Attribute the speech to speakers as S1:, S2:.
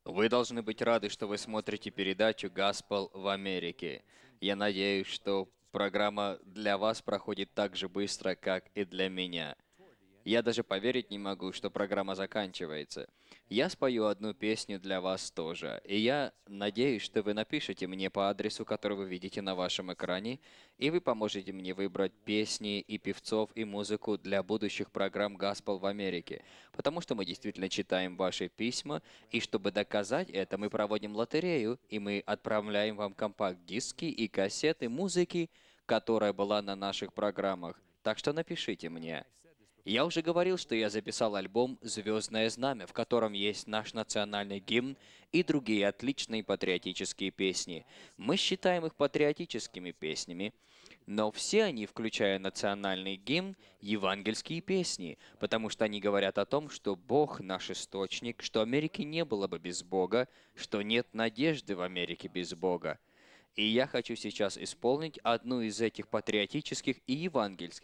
S1: Вы должны быть рады, что вы смотрите передачу «Gospel в Америке». Я надеюсь, что программа для вас проходит так же быстро, как и для меня. Я даже поверить не могу, что программа заканчивается. Я спою одну песню для вас тоже, и я надеюсь, что вы напишите мне по адресу, который вы видите на вашем экране, и вы поможете мне выбрать песни и певцов и музыку для будущих программ Gospel в Америке, потому что мы действительно читаем ваши письма, и чтобы доказать это, мы проводим лотерею, и мы отправляем вам компакт-диски и кассеты музыки, которая была на наших программах. Так что напишите мне. Я уже говорил, что я записал альбом «Звездное знамя», в котором есть наш национальный гимн и другие отличные патриотические песни. Мы считаем их патриотическими песнями, но все они, включая национальный гимн, евангельские песни, потому что они говорят о том, что Бог наш источник, что Америки не было бы без Бога, что нет надежды в Америке без Бога. И я хочу сейчас исполнить одну из этих патриотических и евангельских